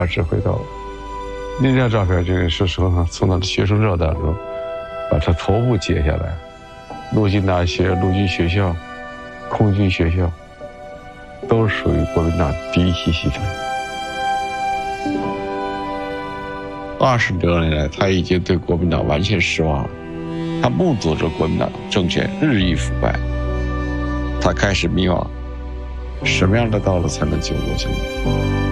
指挥到了。那张照片就是说实话，从他的学生照当中把他头部截下来，陆军大学、陆军学校、空军学校都属于国民党第一系系统。20多年来，他已经对国民党完全失望了。他目睹着国民党政权日益腐败，他开始迷惘，什么样的道路才能救国救民？